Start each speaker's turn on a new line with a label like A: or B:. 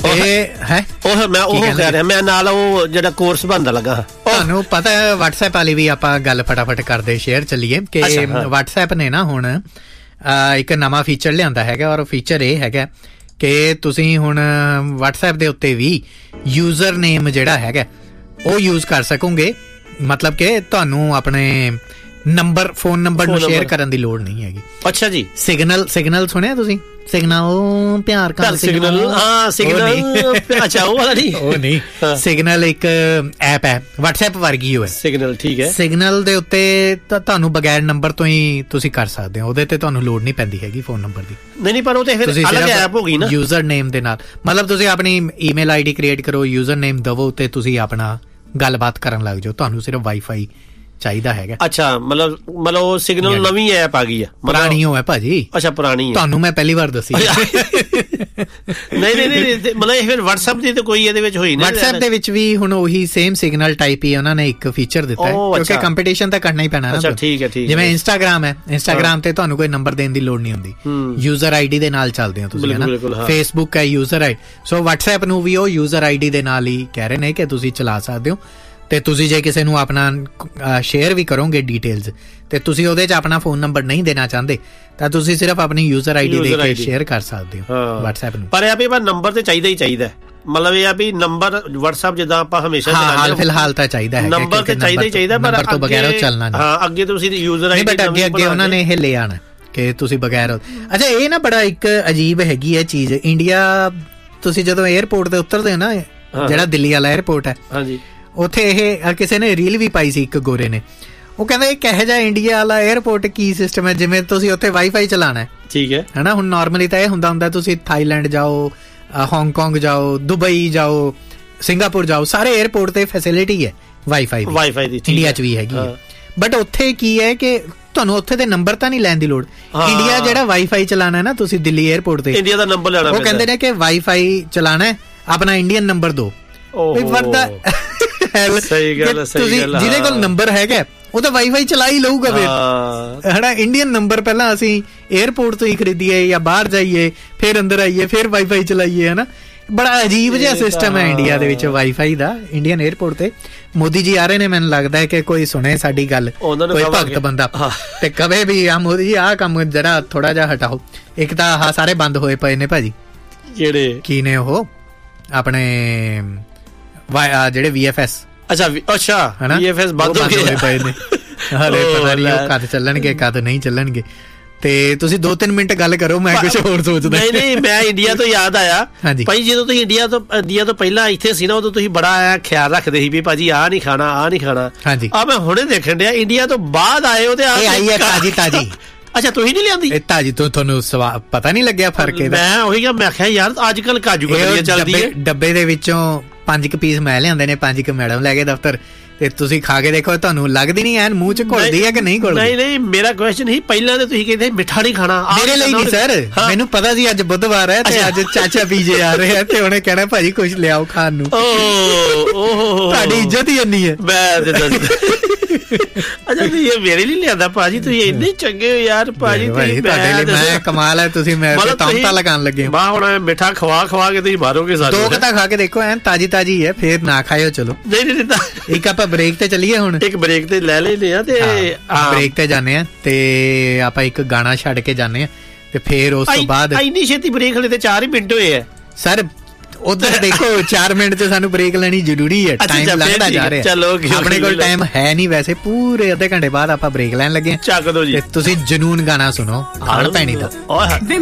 A: ਹੈ
B: ਮੈਂ ਉਹ ਕਹਿ ਰਿਹਾ, ਮੈਂ ਨਾਲ ਉਹ ਜਿਹੜਾ ਕੋਰਸ ਬਣਦਾ ਲੱਗਾ।
A: ਤੁਹਾਨੂੰ ਪਤਾ WhatsApp ਵਾਲੀ ਵੀ ਆਪਾਂ ਗੱਲ ਫਟਾਫਟ ਕਰਦੇ ਸ਼ੇਅਰ ਚੱਲੀਏ ਕਿ WhatsApp ਨੇ ਨਾ ਹੁਣ ਇੱਕ ਨਵਾਂ ਫੀਚਰ ਲਿਆਂਦਾ ਹੈਗਾ, ਔਰ ਫੀਚਰ ਇਹ ਹੈਗਾ ਕਿ ਤੁਸੀਂ ਹੁਣ WhatsApp ਦੇ ਉੱਤੇ ਵੀ ਯੂਜ਼ਰ ਨੇਮ ਜਿਹੜਾ ਹੈਗਾ ਉਹ ਯੂਜ਼ ਕਰ ਸਕੋਗੇ। ਮਤਲਬ ਕਿ ਤੁਹਾਨੂੰ ਆਪਣੇ ਨੰਬਰ, ਫੋਨ ਨੰਬਰ ਨੂੰ ਸ਼ੇਅਰ ਕਰਨ ਦੀ ਲੋੜ ਨਹੀਂ ਹੈਗੀ।
B: ਅੱਛਾ ਜੀ।
A: ਸਿਗਨਲ ਸੁਣਿਆ ਤੁਸੀਂ? ਸਿਗਨਲ ਪਿਆਰ ਕਰ
B: ਸਿਗਨਲ, ਅੱਛਾ ਉਹ ਵਾਲਾ ਨਹੀਂ,
A: ਉਹ ਨਹੀਂ। ਸਿਗਨਲ ਇੱਕ ਐਪ ਹੈ WhatsApp ਵਰਗੀ ਹੋਏ
B: ਸਿਗਨਲ, ਠੀਕ ਹੈ।
A: ਸਿਗਨਲ ਦੇ ਉੱਤੇ ਤਾਂ ਤੁਹਾਨੂੰ ਬਗੈਰ ਨੰਬਰ ਤੋਂ ਹੀ ਤੁਸੀਂ ਕਰ ਸਕਦੇ ਹੋ, ਉਹਦੇ ਤੇ ਤੁਹਾਨੂੰ ਲੋੜ ਨਹੀਂ ਪੈਂਦੀ ਹੈਗੀ ਫੋਨ ਨੰਬਰ ਦੀ।
B: ਨਹੀਂ ਪਰ ਉਹ ਤੇ ਫਿਰ ਅਲੱਗ ਐਪ ਹੋ ਗਈ ਨਾ।
A: ਯੂਜ਼ਰ ਨੇਮ ਦੇ ਨਾਲ, ਮਤਲਬ ਤੁਸੀਂ ਆਪਣੀ ਈਮੇਲ ਆਈਡੀ ਕ੍ਰੀਏਟ ਕਰੋ, ਯੂਜ਼ਰ ਨੇਮ ਦਵੋ ਤੇ ਤੁਸੀਂ ਆਪਣਾ ਗੱਲਬਾਤ ਕਰਨ ਲੱਗ ਜਾਓ। ਤੁਹਾਨੂੰ ਸਿਰਫ ਵਾਈਫਾਈ ਚਾਹੀਦਾ ਹੈਗਾ।
B: ਅੱਛਾ, ਮਤਲਬ ਸਿਗਨਲ ਨਵੀਂ ਐਪ ਆ ਗਈ ਆ?
A: ਪੁਰਾਣੀ ਹੋ ਹੈ ਭਾਜੀ।
B: ਅੱਛਾ, ਪੁਰਾਣੀ ਹੈ, ਤੁਹਾਨੂੰ
A: ਮੈਂ ਪਹਿਲੀ ਵਾਰ ਦੱਸੀ।
B: ਨਹੀਂ ਮਤਲਬ ਇਹ ਫਿਰ WhatsApp ਦੀ ਤਾਂ ਕੋਈ ਇਹਦੇ ਵਿੱਚ ਹੋਈ ਨਹੀਂ।
A: WhatsApp ਦੇ ਵਿੱਚ ਵੀ ਹੁਣ ਉਹੀ ਸੇਮ ਸਿਗਨਲ ਟਾਈਪ ਹੀ ਉਹਨਾਂ ਨੇ ਇੱਕ ਫੀਚਰ ਦਿੱਤਾ ਹੈ, ਕਿਉਂਕਿ ਕੰਪੀਟੀਸ਼ਨ ਤਾਂ ਕਰਨਾ ਹੀ ਪੈਣਾ ਨਾ।
B: ਠੀਕ ਹੈ।
A: ਜਿਵੇਂ ਇੰਸਟਾਗ੍ਰਾਮ ਹੈ, ਇੰਸਟਾਗ੍ਰਾਮ ਤੇ ਤੁਹਾਨੂੰ ਕੋਈ ਨੰਬਰ ਦੇਣ ਦੀ ਲੋੜ ਨਹੀਂ ਹੁੰਦੀ, ਯੂਜ਼ਰ ਆਈਡੀ ਦੇ ਨਾਲ ਚੱਲਦੇ ਹੋ ਤੁਸੀਂ, ਹੈ। ਫੇਸਬੁੱਕ ਹੈ ਯੂਜ਼ਰ ਆਈਡੀ, ਸੋ WhatsApp ਨੂੰ ਵੀ ਉਹ ਯੂਜ਼ਰ ਆਈਡੀ ਦੇ ਨਾਲ ਹੀ ਕਹਿ ਰਹੇ ਨੇ ਕਿ ਤੁਸੀਂ ਚਲਾ ਸਕਦੇ ਹੋ। ਤੇ ਤੁਸੀਂ ਜੇ ਕਿਸੇ ਨੂੰ ਆਪਣਾ ਸ਼ੇਅਰ ਵੀ ਕਰੋਗੇ ਡਿਟੇਲਸ, ਤੇ ਤੁਸੀਂ ਉਹਦੇ 'ਚ ਆਪਣਾ ਫੋਨ ਨੰਬਰ ਨਹੀਂ ਦੇਣਾ ਚਾਹੁੰਦੇ ਤਾਂ ਤੁਸੀਂ ਸਿਰਫ ਆਪਣੀ ਯੂਜ਼ਰ ਆਈਡੀ ਦੇ ਕੇ ਸ਼ੇਅਰ ਕਰ ਸਕਦੇ ਹੋ WhatsApp ਨੂੰ।
B: ਪਰ ਇਹ ਵੀ ਨੰਬਰ ਤੇ ਚਾਹੀਦਾ ਹੀ ਚਾਹੀਦਾ, ਮਤਲਬ ਇਹ ਆ ਵੀ ਨੰਬਰ WhatsApp ਜਿੱਦਾਂ ਆਪਾਂ ਹਮੇਸ਼ਾ
A: ਹਾਲ ਫਿਲਹਾਲ ਤਾਂ ਚਾਹੀਦਾ ਹੈ,
B: ਨੰਬਰ ਤੇ ਚਾਹੀਦਾ ਹੀ ਚਾਹੀਦਾ, ਪਰ
A: ਨੰਬਰ ਤੋਂ ਬਗੈਰ ਉਹ ਚੱਲਣਾ ਨਹੀਂ।
B: ਹਾਂ, ਅੱਗੇ ਤੁਸੀਂ ਯੂਜ਼ਰ ਆਈਡੀ,
A: ਬਟ ਅੱਗੇ ਉਹਨਾਂ ਨੇ ਇਹ ਲੈ ਆਣਾ ਕਿ ਤੁਸੀਂ ਬਗੈਰ। ਅੱਛਾ, ਇਹ ਨਾ ਬੜਾ ਇੱਕ ਅਜੀਬ ਹੈਗੀ ਹੈ ਚੀਜ਼। ਇੰਡੀਆ ਤੁਸੀਂ ਜਦੋਂ 에ਅਰਪੋਰਟ ਤੇ ਉਤਰਦੇ ਹੋ ਨਾ, ਜਿਹੜਾ ਦਿੱਲੀ ਵਾਲਾ 에ਅਰਪੋਰਟ ਹੈ, ਹਾਂਜੀ, ਉੱਥੇ ਇਹ ਕਿਸੇ ਨੇ ਰੀਲ ਵੀ ਪਾਈ ਸੀ ਇੱਕ ਗੋਰੇ ਨੇ। ਉਹ ਕਹਿੰਦਾ ਇਹ ਕਿਹੋ ਜਿਹਾ ਇੰਡੀਆ ਵਾਲਾ 에ਅਰਪੋਰਟ ਕੀ ਸਿਸਟਮ ਹੈ, ਜਿਵੇਂ ਤੁਸੀਂ ਉੱਥੇ ਵਾਈਫਾਈ ਚਲਾਣਾ ਹੈ, ਠੀਕ ਹੈ ਹਨਾ। ਹੁਣ ਨਾਰਮਲੀ ਤਾਂ ਇਹ ਹੁੰਦਾ ਤੁਸੀਂ ਥਾਈਲੈਂਡ ਜਾਓ, ਹਾਂਗਕਾਂਗ ਜਾਓ, ਦੁਬਈ ਜਾਓ, ਸਿੰਗਾਪੁਰ ਜਾਓ, ਸਾਰੇ 에ਅਰਪੋਰਟ ਤੇ ਫੈਸਿਲਿਟੀ ਹੈ ਵਾਈਫਾਈ ਦੀ, ਇੰਡੀਆ 'ਚ ਵੀ ਹੈਗੀ ਹੈ। ਬਟ ਉੱਥੇ ਕੀ ਹੈ ਕਿ ਤੁਹਾਨੂੰ ਉੱਥੇ ਦੇ ਨੰਬਰ ਤਾਂ ਨਹੀਂ ਲੈਣ ਦੀ ਲੋੜ। ਇੰਡੀਆ ਜਿਹੜਾ ਵਾਈਫਾਈ ਚਲਾਣਾ ਹੈ ਨਾ ਤੁਸੀਂ ਦਿੱਲੀ 에ਅਰਪੋਰਟ ਤੇ, ਇੰਡੀਆ ਦਾ ਨੰਬਰ ਲੈਣਾ, ਉਹ ਕਹਿੰਦੇ ਨੇ ਕਿ ਵਾਈਫਾਈ ਚਲਾਣਾ ਹੈ, ਆਪਣਾ ਇੰਡੀਅਨ ਨੰਬਰ ਦੋ।
B: ਸਹੀ ਗੱਲ,
A: ਜਿਹਦੇ ਕੋਲ ਨੰਬਰ ਹੈਗਾ ਉਹ ਤਾਂ ਵਾਈਫਾਈ ਚਲਾ ਹੀ ਲਊਗਾ ਫਿਰ, ਹਨਾ। ਇੰਡੀਅਨ ਨੰਬਰ ਪਹਿਲਾਂ ਅਸੀਂ 에ਅਰਪੋਰਟ ਤੋਂ ਹੀ ਖਰੀਦੀਏ ਜਾਂ ਬਾਹਰ ਜਾਈਏ, ਫਿਰ ਅੰਦਰ ਆਈਏ, ਫਿਰ ਵਾਈਫਾਈ ਚਲਾਈਏ, ਹਨਾ। ਬੜਾ ਅਜੀਬ ਜਿਹਾ ਸਿਸਟਮ ਹੈ ਇੰਡੀਆ ਦੇ ਵਿੱਚ ਵਾਈਫਾਈ ਦਾ, ਇੰਡੀਅਨ 에ਅਰਪੋਰਟ ਤੇ। ਮੋਦੀ ਜੀ ਆ ਰਹੇ ਨੇ, ਮੈਨੂੰ ਲੱਗਦਾ ਹੈ ਕਿ ਕੋਈ ਸੁਣੇ ਸਾਡੀ ਗੱਲ, ਕੋਈ ਭਗਤ ਬੰਦਾ ਤੇ ਕਵੇ ਵੀ ਆ ਮੋਦੀ ਜੀ ਆਹ ਕੰਮ ਜਰਾ ਥੋੜਾ ਜਿਹਾ ਹਟਾਓ। ਇੱਕ ਤਾਂ ਆਹ ਸਾਰੇ ਬੰਦ ਹੋਏ ਪਏ ਨੇ ਭਾਜੀ, ਜਿਹੜੇ ਕੀ ਨੇ ਉਹ ਆਪਣੇ ਜਿਹੜੇ VFS, ਅੱਛਾ VFS ਬੰਦ ਹੋਏ ਪਏ ਨੇ, ਹਲੇ ਪਤਾ ਨਹੀਂ ਉਹ ਕਦ ਚੱਲਣਗੇ ਕਦ ਨਹੀਂ ਚੱਲਣਗੇ। ਤੇ ਤੁਸੀਂ 2-3 ਮਿੰਟ ਗੱਲ ਕਰੋ, ਮੈਂ ਕੁਝ ਹੋਰ ਸੋਚਦਾ। ਨਹੀਂ ਮੈਂ ਇੰਡੀਆ ਤੋਂ ਯਾਦ ਆਇਆ ਭਾਈ, ਜਦੋਂ ਤੁਸੀਂ ਇੰਡੀਆ ਤੋਂ ਪਹਿਲਾਂ ਇੱਥੇ ਸੀ ਨਾ, ਉਦੋਂ ਤੁਸੀਂ ਬੜਾ ਖਿਆਲ ਰੱਖਦੇ ਸੀ ਵੀ ਭਾਜੀ ਆਹ ਨਹੀਂ ਖਾਣਾ, ਆਹ ਨਹੀਂ ਖਾਣਾ। ਹਾਂਜੀ, ਆ ਮੈਂ ਹੁਣੇ ਦੇਖਣ ਡਿਆ ਇੰਡੀਆ ਤੋਂ ਬਾਅਦ ਆਏ ਹੋ ਤੇ ਆਈ ਹੈ ਤਾਜੀ। ਅੱਛਾ, ਤੁਸੀਂ ਨਹੀਂ ਲਿਆਂਦੀ ਇਹ ਤਾਜੀ? ਤੁਹਾਨੂੰ ਪਤਾ ਨਹੀਂ ਲੱਗਿਆ ਫਰਕ ਇਹਦਾ? ਮੈਂ ਉਹੀ ਮੈਂ ਆਖਿਆ ਯਾਰ ਅੱਜ ਕੱਲ ਕਾਜੂ ਕਤਲੀ ਚੱਲਦੀ ਹੈ। ਡੱਬੇ ਦੇ ਵਿੱਚੋਂ 5 ਪੀਸ ਮੈਂ ਲਿਆਂਦੇ ਨੇ, 5 ਮੈਡਮ ਲੈ ਗਏ ਦਫ਼ਤਰ, ਤੇ ਤੁਸੀਂ ਖਾ ਕੇ ਦੇਖੋ, ਤੁਹਾਨੂੰ ਲੱਗਦੀ ਨਹੀਂ ਐਨ ਮੂੰਹ 'ਚ ਘੁਲਦੀ ਹੈ ਕਿ ਨਹੀਂ ਘੁਲਦੀ? ਨਹੀਂ, ਮੇਰਾ ਕੁਐਸਚਨ ਹੀ ਪਹਿਲਾਂ ਤੇ ਤੁਸੀਂ ਕਹਿੰਦੇ ਮਿੱਠਾ ਨਹੀਂ ਖਾਣਾ। ਮੇਰੇ ਲਈ ਨਹੀਂ ਸਰ, ਮੈਨੂੰ ਪਤਾ ਸੀ ਅੱਜ ਬੁੱਧਵਾਰ ਹੈ ਤੇ ਅੱਜ ਚਾਚਾ ਪੀਜੇ ਆ ਰਹੇ ਆ ਤੇ ਉਹਨੇ ਕਹਿਣਾ ਭਾਜੀ ਕੁਝ ਲਿਆਓ ਖਾਣ ਨੂੰ। ਤੁਹਾਡੀ ਇੱਜ਼ਤ ਹੀ ਇੰਨੀ ਹੈ। ਅੱਛਾ, ਤੁਸੀਂ ਇਹ ਮੇਰੇ ਲਈ ਲਿਆਂਦਾ ਭਾਜੀ, ਤੁਸੀਂ ਇੰਨੇ ਚੰਗੇ ਹੋ ਯਾਰ ਭਾਜੀ। ਮੈਂ ਕਮਾਲ ਹੈ, ਤੁਸੀਂ ਮੇਰੇ ਤਮਤਾ ਲਗਾਉਣ ਲੱਗੇ ਹੋ। ਹੁਣ ਮਿੱਠਾ ਖਵਾ ਕੇ ਤੁਸੀਂ ਮਾਰੋਗੇ ਸਾਨੂੰ। 2 ਤਾਂ ਖਾ ਕੇ ਦੇਖੋ, ਐਨ ਤਾਜੀ ਹੈ, ਫੇਰ ਨਾ ਖਾਇਓ। ਚਲੋ ਨਹੀਂ, ਇੱਕ ਆਪਾਂ ਬ੍ਰੇਕ ਤੇ ਚੱਲੀਏ ਹੁਣ, ਇੱਕ ਬ੍ਰੇਕ ਤੇ ਲੈ ਲੈਨੇ ਆ ਤੇ ਬ੍ਰੇਕ ਤੇ ਜਾਂਦੇ ਆ ਤੇ ਆਪਾਂ ਇੱਕ ਗਾਣਾ ਛੱਡ ਕੇ ਜਾਂਦੇ ਆ ਤੇ ਫੇਰ ਉਸ ਤੋਂ ਬਾਅਦ ਇੰਨੀ ਛੇਤੀ ਬ੍ਰੇਕ ਹਲੇ ਤੇ 4 ਹੀ ਮਿੰਟ ਹੋਏ ਆ ਸਰ। ਉਧਰ ਦੇਖੋ 4 ਮਿੰਟ 'ਚ ਸਾਨੂੰ ਬ੍ਰੇਕ ਲੈਣੀ ਜ਼ਰੂਰੀ ਹੈ, ਟਾਈਮ ਲੱਗਦਾ ਜਾ ਰਿਹਾ। ਆਪਣੇ ਕੋਲ ਟਾਈਮ ਹੈ ਨਹੀਂ ਵੈਸੇ, ਪੂਰੇ ਅੱਧੇ ਘੰਟੇ ਬਾਅਦ ਆਪਾਂ ਬ੍ਰੇਕ ਲੈਣ ਲੱਗੇ। ਚੱਕ ਦੋ ਜੀ, ਤੁਸੀਂ ਜਨੂਨ ਗਾਣਾ ਸੁਣੋ ਖਾਣ ਪੈਣੀ ਦਾ।